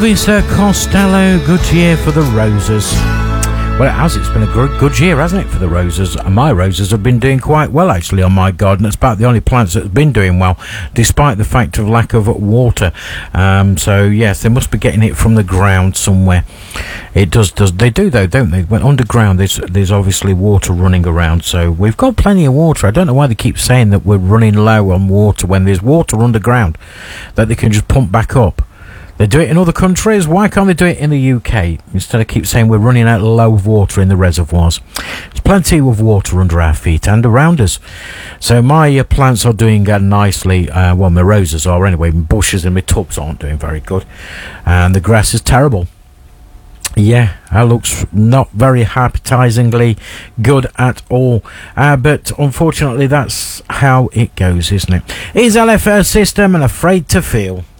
Elvis Costello, good year for the roses. Well, it has. It's been a good year, hasn't it, for the roses? And my roses have been doing quite well, actually, on my garden. It's about the only plants that's been doing well, despite the fact of lack of water. So, yes, they must be getting it from the ground somewhere. It does. They do, though, don't they? When underground, there's obviously water running around. So we've got plenty of water. I don't know why they keep saying that we're running low on water when there's water underground that they can just pump back up. They do it in other countries. Why can't they do it in the UK? Instead of keep saying we're running out low of water in the reservoirs. There's plenty of water under our feet and around us. So my plants are doing nicely. Well, my roses are anyway. My bushes and my tubs aren't doing very good. And the grass is terrible. Yeah, that looks not very appetizingly good at all. But unfortunately, that's how it goes, isn't it? Here's LFO System and Afraid to Feel.